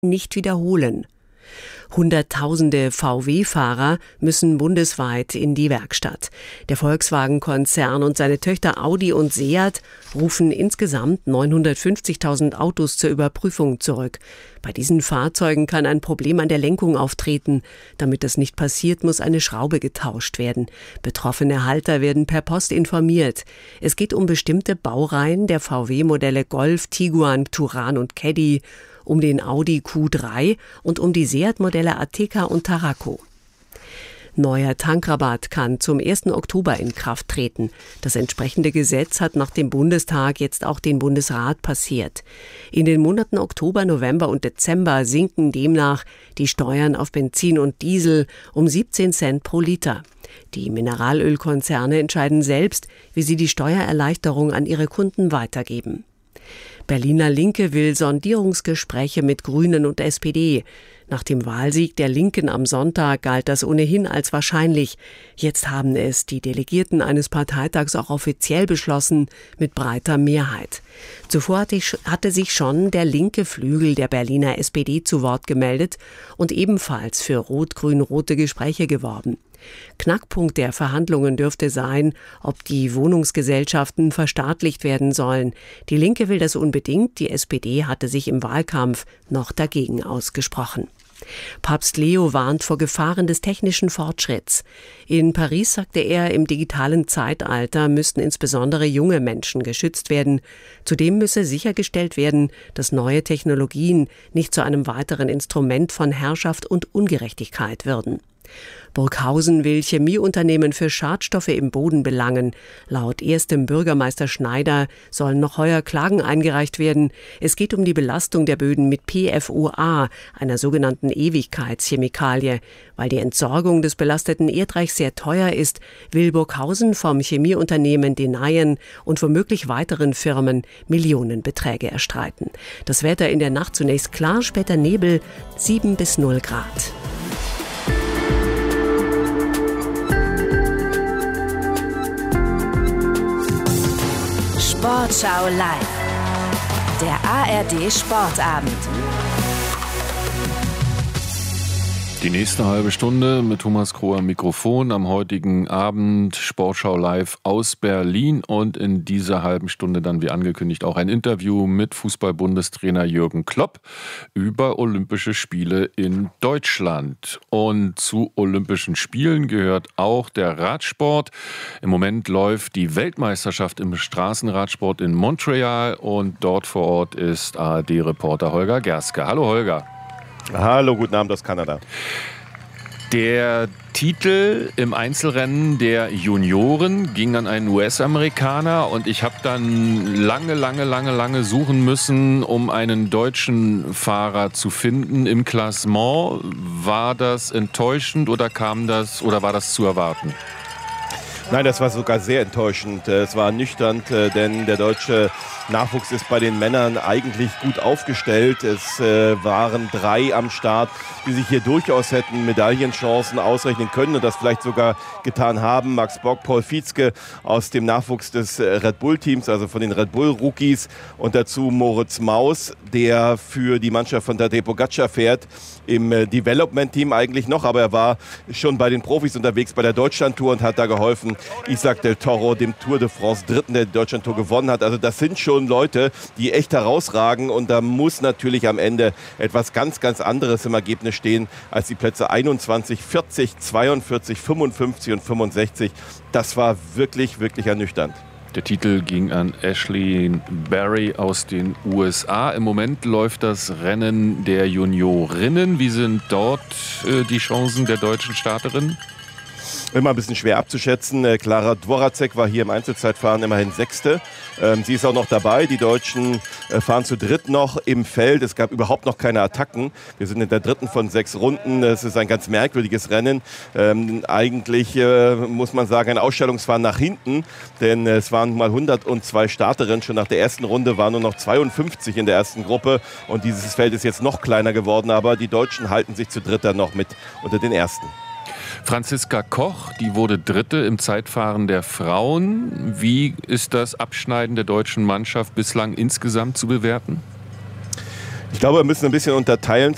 nicht wiederholen. Hunderttausende VW-Fahrer müssen bundesweit in die Werkstatt. Der Volkswagen-Konzern und seine Töchter Audi und Seat rufen insgesamt 950.000 Autos zur Überprüfung zurück. Bei diesen Fahrzeugen kann ein Problem an der Lenkung auftreten. Damit das nicht passiert, muss eine Schraube getauscht werden. Betroffene Halter werden per Post informiert. Es geht um bestimmte Baureihen der VW-Modelle Golf, Tiguan, Touran und Caddy, um den Audi Q3 und um die Seat-Modelle Ateca und Tarraco. Neuer Tankrabatt kann zum 1. Oktober in Kraft treten. Das entsprechende Gesetz hat nach dem Bundestag jetzt auch den Bundesrat passiert. In den Monaten Oktober, November und Dezember sinken demnach die Steuern auf Benzin und Diesel um 17 Cent pro Liter. Die Mineralölkonzerne entscheiden selbst, wie sie die Steuererleichterung an ihre Kunden weitergeben. Berliner Linke will Sondierungsgespräche mit Grünen und SPD. Nach dem Wahlsieg der Linken am Sonntag galt das ohnehin als wahrscheinlich. Jetzt haben es die Delegierten eines Parteitags auch offiziell beschlossen, mit breiter Mehrheit. Zuvor hatte sich schon der linke Flügel der Berliner SPD zu Wort gemeldet und ebenfalls für rot-grün-rote Gespräche geworben. Knackpunkt der Verhandlungen dürfte sein, ob die Wohnungsgesellschaften verstaatlicht werden sollen. Die Linke will das unbedingt, die SPD hatte sich im Wahlkampf noch dagegen ausgesprochen. Papst Leo warnt vor Gefahren des technischen Fortschritts. In Paris sagte er, im digitalen Zeitalter müssten insbesondere junge Menschen geschützt werden. Zudem müsse sichergestellt werden, dass neue Technologien nicht zu einem weiteren Instrument von Herrschaft und Ungerechtigkeit würden. Burghausen will Chemieunternehmen für Schadstoffe im Boden belangen. Laut erstem Bürgermeister Schneider sollen noch heuer Klagen eingereicht werden. Es geht um die Belastung der Böden mit PFOA, einer sogenannten Ewigkeitschemikalie. Weil die Entsorgung des belasteten Erdreichs sehr teuer ist, will Burghausen vom Chemieunternehmen Denyen und womöglich weiteren Firmen Millionenbeträge erstreiten. Das Wetter in der Nacht zunächst klar, später Nebel, 7 bis 0 Grad. Sportschau live. Der ARD Sportabend. Die nächste halbe Stunde mit Thomas Kroh am Mikrofon am heutigen Abend Sportschau live aus Berlin und in dieser halben Stunde dann wie angekündigt auch ein Interview mit Fußball-Bundestrainer Jürgen Klopp über Olympische Spiele in Deutschland. Und zu Olympischen Spielen gehört auch der Radsport. Im Moment läuft die Weltmeisterschaft im Straßenradsport in Montreal und dort vor Ort ist ARD-Reporter Holger Gerske. Hallo Holger. Hallo, guten Abend aus Kanada. Der Titel im Einzelrennen der Junioren ging an einen US-Amerikaner und ich habe dann lange suchen müssen, um einen deutschen Fahrer zu finden im Klassement. War das enttäuschend oder war das zu erwarten? Nein, das war sogar sehr enttäuschend. Es war ernüchternd, denn der deutsche Nachwuchs ist bei den Männern eigentlich gut aufgestellt. Es waren 3 am Start, die sich hier durchaus hätten Medaillenchancen ausrechnen können und das vielleicht sogar getan haben. Max Bock, Paul Vietzke aus dem Nachwuchs des Red Bull-Teams, also von den Red Bull-Rookies und dazu Moritz Maus, der für die Mannschaft von Tadej Pogačar fährt, im Development-Team eigentlich noch, aber er war schon bei den Profis unterwegs bei der Deutschland-Tour und hat da geholfen, Isaac del Toro, dem Tour de France Dritten, der die Deutschland-Tour gewonnen hat. Also das sind schon Leute, die echt herausragen und da muss natürlich am Ende etwas ganz anderes im Ergebnis stehen als die Plätze 21, 40, 42, 55 und 65. Das war wirklich ernüchternd. Der Titel ging an Ashley Barry aus den USA. Im Moment läuft das Rennen der Juniorinnen. Wie sind dort die Chancen der deutschen Starterinnen? Immer ein bisschen schwer abzuschätzen. Klara Dwořáček war hier im Einzelzeitfahren immerhin 6. Sie ist auch noch dabei. Die Deutschen fahren zu dritt noch im Feld. Es gab überhaupt noch keine Attacken. Wir sind in der dritten von 6 Runden. Es ist ein ganz merkwürdiges Rennen. Eigentlich muss man sagen, ein Ausstellungsfahren nach hinten. Denn es waren mal 102 Starterinnen. Schon nach der ersten Runde waren nur noch 52 in der ersten Gruppe. Und dieses Feld ist jetzt noch kleiner geworden. Aber die Deutschen halten sich zu dritt dann noch mit unter den Ersten. Franziska Koch, die wurde Dritte im Zeitfahren der Frauen. Wie ist das Abschneiden der deutschen Mannschaft bislang insgesamt zu bewerten? Ich glaube, wir müssen ein bisschen unterteilen